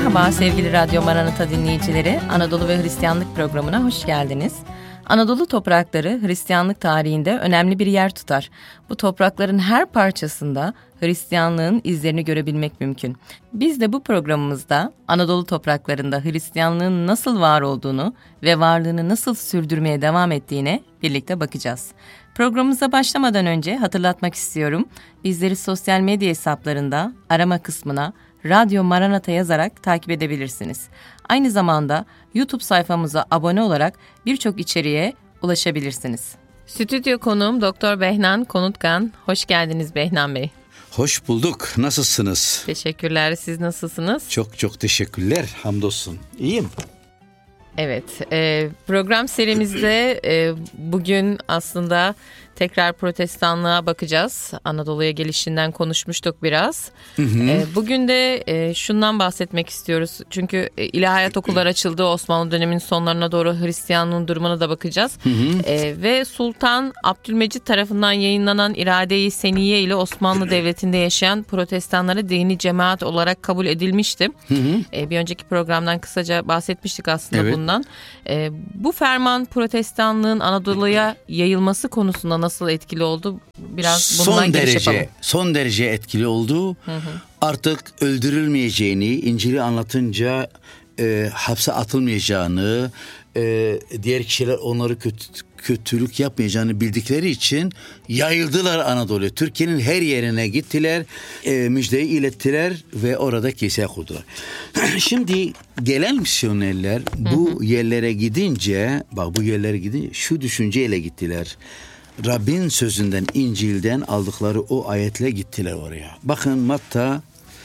Merhaba sevgili Radyo Maranata dinleyicileri, Anadolu ve Hristiyanlık programına hoş geldiniz. Anadolu toprakları Hristiyanlık tarihinde önemli bir yer tutar. Bu toprakların her parçasında Hristiyanlığın izlerini görebilmek mümkün. Biz de bu programımızda Anadolu topraklarında Hristiyanlığın nasıl var olduğunu ve varlığını nasıl sürdürmeye devam ettiğine birlikte bakacağız. Programımıza başlamadan önce hatırlatmak istiyorum. Bizleri sosyal medya hesaplarında arama kısmına Radyo Maranata yazarak takip edebilirsiniz. Aynı zamanda YouTube sayfamıza abone olarak birçok içeriğe ulaşabilirsiniz. Stüdyo konuğum Doktor Behnan Konutkan. Hoş geldiniz Behnan Bey. Hoş bulduk. Nasılsınız? Teşekkürler. Siz nasılsınız? Çok teşekkürler. Hamdolsun. İyiyim. Evet. Program serimizde bugün aslında tekrar protestanlığa bakacağız. Anadolu'ya gelişinden konuşmuştuk biraz. Bugün de şundan bahsetmek istiyoruz. Çünkü ilahiyat okulları açıldı. Osmanlı döneminin sonlarına doğru Hristiyanlığın durumuna da bakacağız. Ve Sultan Abdülmecit tarafından yayınlanan İrade-i Seniye ile Osmanlı Devleti'nde yaşayan protestanlara dini cemaat olarak kabul edilmişti. Bir önceki programdan kısaca bahsetmiştik aslında bundan. Bu ferman protestanlığın Anadolu'ya yayılması konusunda nasıl etkili oldu? Biraz bundan giriş yapalım. Son derece etkili oldu. Artık öldürülmeyeceğini, İncil'i anlatınca hapse atılmayacağını, diğer kişiler onları kötülük yapmayacağını bildikleri için yayıldılar Anadolu'ya. Türkiye'nin her yerine gittiler, müjdeyi ilettiler ve orada kilise kurdular. Şimdi gelen misyonerler bu yerlere gidince, şu düşünceyle gittiler. Rabbin sözünden, İncil'den aldıkları o ayetle gittiler oraya. Bakın Matta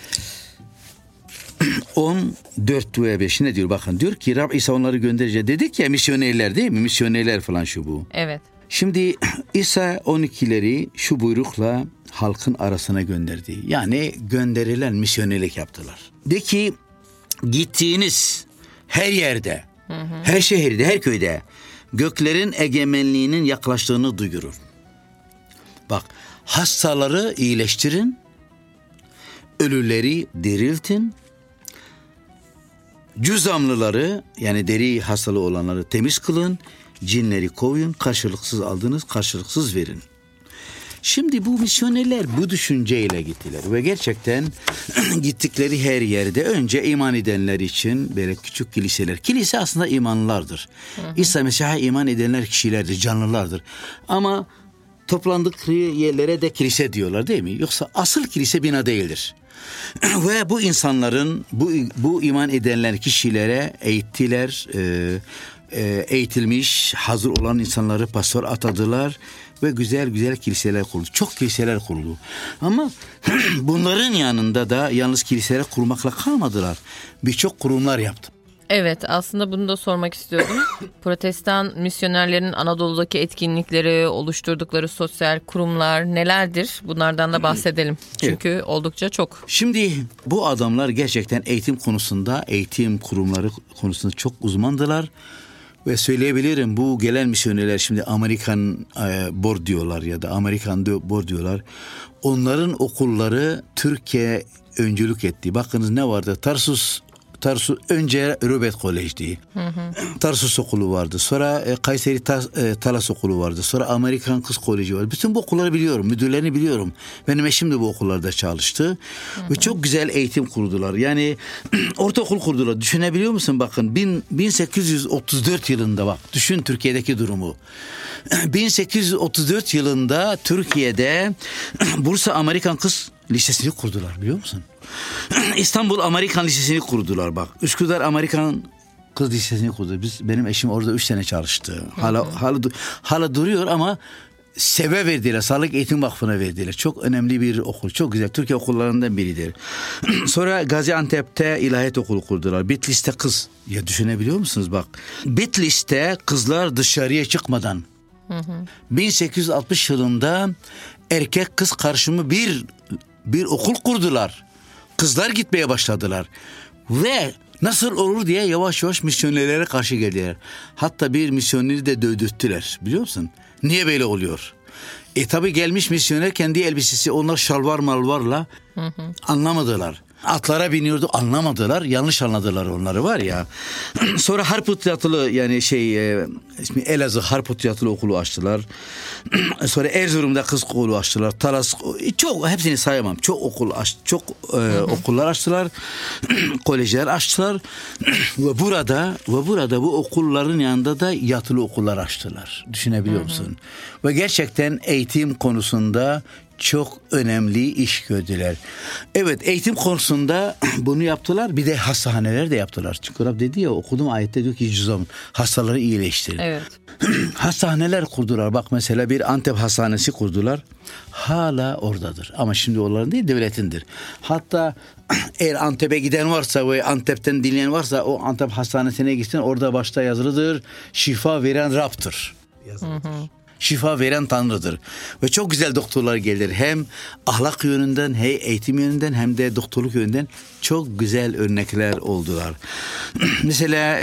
14 ve 5 ne diyor? Bakın diyor ki Rab İsa onları gönderecek. Dedik ya misyonerler değil mi? Misyonerler falan şu bu. Evet. Şimdi İsa 12'leri şu buyrukla halkın arasına gönderdi. Yani gönderilen misyonerlik yaptılar. De ki gittiğiniz her yerde, her şehirde, her köyde göklerin egemenliğinin yaklaştığını duyurun. Bak, hastaları iyileştirin, ölüleri diriltin, cüzamlıları yani deri hastalığı olanları temiz kılın, cinleri kovun, karşılıksız aldınız, karşılıksız verin. Şimdi bu misyonerler bu düşünceyle gittiler ve gerçekten gittikleri her yerde önce iman edenler için böyle küçük kiliseler. Kilise aslında imanlılardır. İsa Mesih'e iman edenler kişilerdir, canlılardır. Ama toplandıkları yerlere de kilise diyorlar değil mi? Yoksa asıl kilise bina değildir. Ve bu insanların, bu iman edenler kişilere eğittiler, eğitilmiş, hazır olan insanları pastör atadılar ve güzel kiliseler kuruldu. Çok kiliseler kuruldu. Ama bunların yanında da yalnız kiliseler kurmakla kalmadılar. Birçok kurumlar yaptı. Evet, aslında bunu da sormak istiyordum. Protestan misyonerlerin Anadolu'daki etkinlikleri, oluşturdukları sosyal kurumlar nelerdir? Bunlardan da bahsedelim. Çünkü oldukça çok. Şimdi bu adamlar gerçekten eğitim kurumları konusunda çok uzmandılar. Ve söyleyebilirim bu gelen misyonerler şimdi Amerikan board diyorlar ya da Amerikan board diyorlar. Onların okulları Türkiye öncülük etti. Bakınız ne vardı? Tarsus önce Röbet Kolej'di. Tarsus okulu vardı. Sonra Kayseri Talas okulu vardı. Sonra Amerikan Kız Koleji vardı. Bütün bu okulları biliyorum. Müdürlerini biliyorum. Benim eşim de bu okullarda çalıştı. Ve çok güzel eğitim kurdular. Yani ortaokul kurdular. Düşünebiliyor musun? Bakın 1834 yılında bak. Düşün Türkiye'deki durumu. 1834 yılında Türkiye'de Bursa Amerikan Kız Lisesi'ni kurdular biliyor musun? İstanbul Amerikan Lisesi'ni kurdular bak. Üsküdar Amerikan Kız Lisesi'ni kurdu. Benim eşim orada 3 sene çalıştı. Hala duruyor ama SEV'e verdiler. Sağlık Eğitim Vakfı'na verdiler. Çok önemli bir okul. Çok güzel. Türkiye okullarından biridir. Sonra Gaziantep'te ilahiyat okulu kurdular. Bitlis'te kız. Ya düşünebiliyor musunuz bak. Bitlis'te kızlar dışarıya çıkmadan 1860 yılında erkek kız karışımı bir okul kurdular. Kızlar gitmeye başladılar. Ve nasıl olur diye yavaş yavaş misyonerlere karşı geldiler. Hatta bir misyoneri de dövdürttüler. Biliyor musun? Niye böyle oluyor? Tabi gelmiş misyoner kendi elbisesi, onlar şalvar malvarla anlamadılar. Atlara biniyordu, anlamadılar, yanlış anladılar onları var ya. Sonra Harput Yatılı yani ismi Elazığ Harput Yatılı okulu açtılar. Sonra Erzurum'da kız okulu açtılar. Talas çok, hepsini sayamam. Çok okullar açtılar. Kolejler açtılar. ve burada bu okulların yanında da yatılı okullar açtılar. Düşünebiliyor musun? Ve gerçekten eğitim konusunda çok önemli iş gördüler. Evet, eğitim konusunda bunu yaptılar. Bir de hastaneler de yaptılar. Çünkü Rab dedi ya, okuduğum ayette diyor ki hastaları iyileştirin. Evet. Hastaneler kurdular. Bak mesela bir Antep hastanesi kurdular. Hala oradadır. Ama şimdi onların değil, devletindir. Hatta eğer Antep'e giden varsa ve Antep'ten dinleyen varsa o Antep hastanesine gitsin. Orada başta yazılıdır. Şifa veren Rab'tır. Yazılıdır. Şifa veren Tanrı'dır. Ve çok güzel doktorlar gelir. Hem ahlak yönünden, hem eğitim yönünden, hem de doktorluk yönünden çok güzel örnekler oldular. Mesela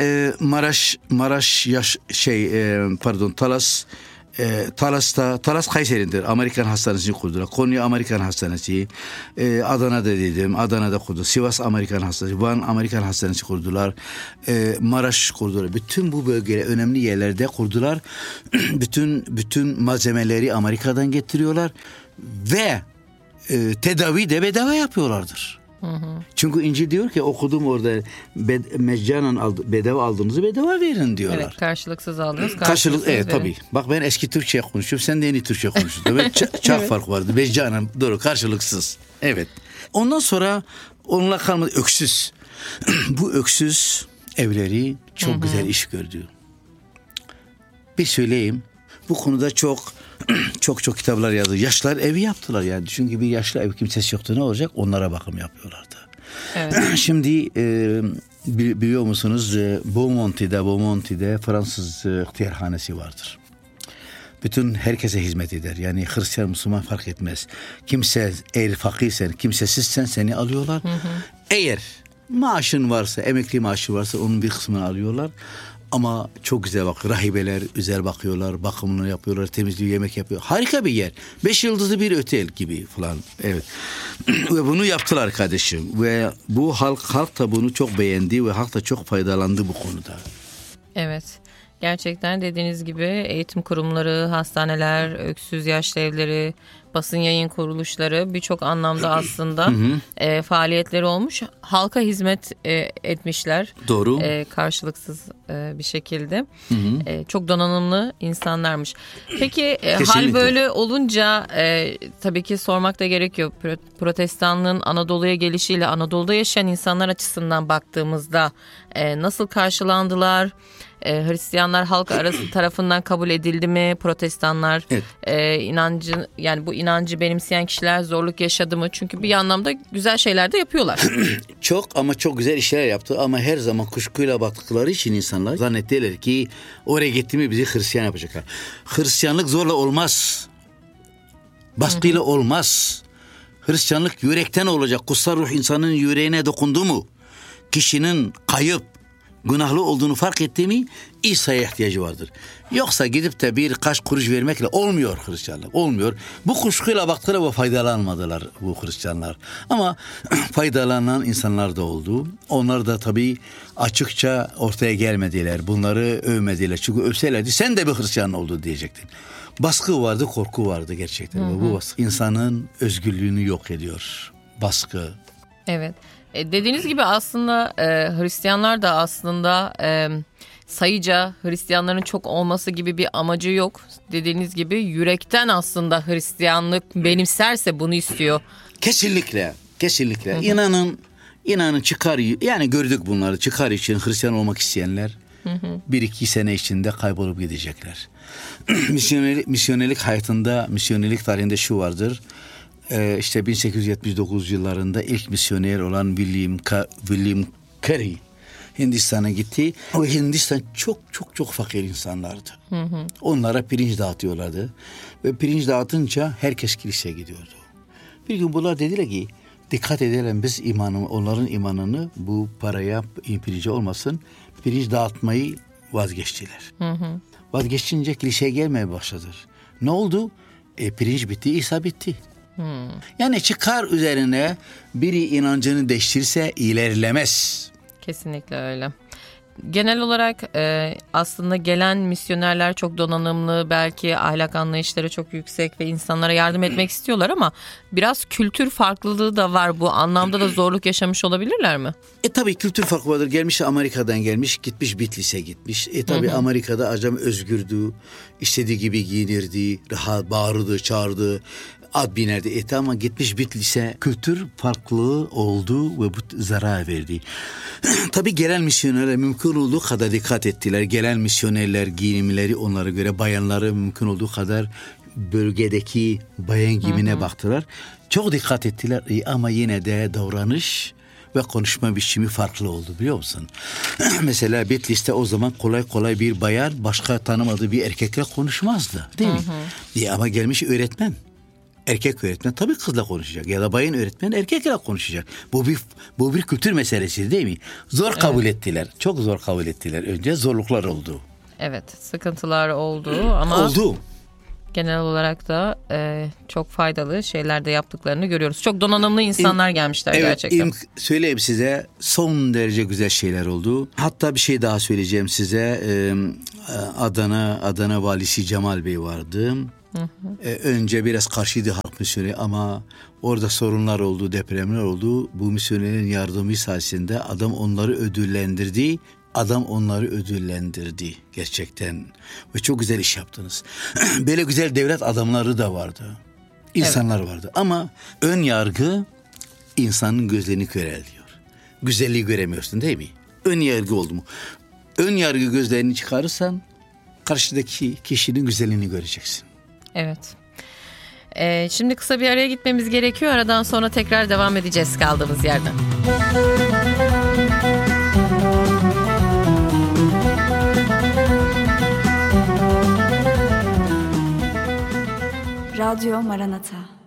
Talas Kayseri'dir. Amerikan Hastanesi'ni kurdular. Konya Amerikan Hastanesi. Adana'da dedim. Adana'da kurdu. Sivas Amerikan Hastanesi. Van Amerikan Hastanesi kurdular. Maraş kurdular. Bütün bu bölgeler, önemli yerlerde kurdular. bütün malzemeleri Amerika'dan getiriyorlar. Ve tedavi de bedava yapıyorlardır. Çünkü İncil diyor ki, okudum orada, meccanen bedava aldığınızı bedava verin diyorlar. Evet, karşılıksız aldınız. Karşılık, evet verin. Tabii. Bak ben eski Türkçe konuşuyorum, sen de yeni Türkçe konuşuyorsun. Böyle çok evet. Fark vardı. Meccanen, doğru, karşılıksız. Evet. Ondan sonra onunla kalmadı öksüz. Bu öksüz evleri çok güzel iş gördü. Bir söyleyeyim. Bu konuda çok kitaplar yazdı. Yaşlılar evi yaptılar yani. Çünkü bir yaşlı ev kimsesi yoktu, ne olacak? Onlara bakım yapıyorlardı. Evet. Şimdi biliyor musunuz, Beaumonti'de Fransız ihtiyarhanesi vardır. Bütün herkese hizmet eder. Yani Hristiyan, Müslüman fark etmez. Kimse, eğer fakirsen, kimsesizsen seni alıyorlar. Eğer maaşın varsa, emekli maaşı varsa onun bir kısmını alıyorlar. Ama çok güzel bakıyor. Rahibeler güzel bakıyorlar. Bakımını yapıyorlar. Temizliği, yemek yapıyor. Harika bir yer. 5 yıldızlı bir otel gibi falan. Evet. Ve bunu yaptılar kardeşim. Ve bu halk da bunu çok beğendi ve halk da çok faydalandı bu konuda. Evet. Gerçekten dediğiniz gibi eğitim kurumları, hastaneler, öksüz yaşlı evleri, basın yayın kuruluşları birçok anlamda aslında faaliyetleri olmuş. Halka hizmet etmişler. Doğru. Karşılıksız bir şekilde. Çok donanımlı insanlarmış. Peki hal böyle olunca tabii ki sormak da gerekiyor. Protestanlığın Anadolu'ya gelişiyle Anadolu'da yaşayan insanlar açısından baktığımızda nasıl karşılandılar? Hristiyanlar halk arası tarafından kabul edildi mi? Protestanlar bu inancı benimseyen kişiler zorluk yaşadı mı? Çünkü bir anlamda güzel şeyler de yapıyorlar. Çok güzel işler yaptı ama her zaman kuşkuyla baktıkları için insanlar zannettiler ki oraya gitti mi bizi Hristiyan yapacaklar. Hristiyanlık zorla olmaz. Baskıyla olmaz. Hristiyanlık yürekten olacak. Kutsal ruh insanın yüreğine dokundu mu? Kişinin kayıp, günahlı olduğunu fark etti mi İsa'ya ihtiyacı vardır. Yoksa gidip de birkaç kuruş vermekle olmuyor Hristiyanlık. Olmuyor. Bu kuşkuyla baktılar ve faydalanmadılar bu Hristiyanlar. Ama faydalanan insanlar da oldu. Onlar da tabii açıkça ortaya gelmediler. Bunları övmediler. Çünkü övselerdi sen de bir Hristiyan oldu diyecektin. Baskı vardı, korku vardı gerçekten. Bu baskı insanın özgürlüğünü yok ediyor. Baskı. Evet. Dediğiniz gibi aslında Hristiyanlar da aslında sayıca Hristiyanların çok olması gibi bir amacı yok. Dediğiniz gibi yürekten aslında Hristiyanlık benimserse bunu istiyor. Kesinlikle. İnanın çıkar, yani gördük bunları, çıkar için Hristiyan olmak isteyenler 1-2 sene içinde kaybolup gidecekler. Misyonerlik hayatında, misyonerlik tarihinde şu vardır. İşte 1879 yıllarında ilk misyoner olan William Carey Hindistan'a gitti. O Hindistan çok fakir insanlardı. Onlara pirinç dağıtıyorlardı. Ve pirinç dağıtınca herkes kiliseye gidiyordu. Bir gün bunlar dediler ki dikkat edelim biz onların imanını bu paraya pirince olmasın. Pirinç dağıtmayı vazgeçtiler. Vazgeçince kiliseye gelmeye başladılar. Ne oldu? Pirinç bitti, İsa bitti. Yani çıkar üzerine biri inancını değiştirse ilerlemez. Kesinlikle öyle. Genel olarak aslında gelen misyonerler çok donanımlı, belki ahlak anlayışları çok yüksek ve insanlara yardım etmek istiyorlar ama biraz kültür farklılığı da var. Bu anlamda da zorluk yaşamış olabilirler mi? Tabii kültür farkı vardır. Gelmiş Amerika'dan gelmiş, gitmiş Bitlis'e gitmiş. Tabii Amerika'da acam özgürdü, istediği gibi giyinirdi, rahat bağırdı, çağırdı. Ad binerdi ama gitmiş Bitlis'e kültür farklılığı oldu ve bu zarar verdi. Tabii gelen misyonerler mümkün olduğu kadar dikkat ettiler. Gelen misyonerler giyinimleri onlara göre, bayanları mümkün olduğu kadar bölgedeki bayan giyimine baktılar. Çok dikkat ettiler ama yine de davranış ve konuşma biçimi farklı oldu, biliyor musun? Mesela Bitlis'te o zaman kolay kolay bir bayan başka tanımadığı bir erkekle konuşmazdı, değil mi? Ama gelmiş öğretmen. Erkek öğretmen tabii kızla konuşacak ya da bayan öğretmen erkekle konuşacak. Bu bir kültür meselesi, değil mi? Zor kabul ettiler. Çok zor kabul ettiler. Önce zorluklar oldu. Evet, sıkıntılar oldu ama oldu. Genel olarak da çok faydalı şeyler de yaptıklarını görüyoruz. Çok donanımlı insanlar gelmişler gerçekten. Söyleyeyim size, son derece güzel şeyler oldu. Hatta bir şey daha söyleyeceğim size. Adana valisi Cemal Bey vardı. Önce biraz karşıydı halk misyonu ama orada sorunlar oldu, depremler oldu. Bu misyonerin yardımı sayesinde adam onları ödüllendirdi gerçekten. Ve çok güzel iş yaptınız. Böyle güzel devlet adamları da vardı. İnsanlar vardı. Ama ön yargı insanın gözlerini köreltiyor. Güzelliği göremiyorsun, değil mi? Ön yargı oldu mu? Ön yargı gözlerini çıkarırsan karşıdaki kişinin güzelliğini göreceksin. Evet. Şimdi kısa bir araya gitmemiz gerekiyor. Aradan sonra tekrar devam edeceğiz kaldığımız yerden. Radyo Maranatha.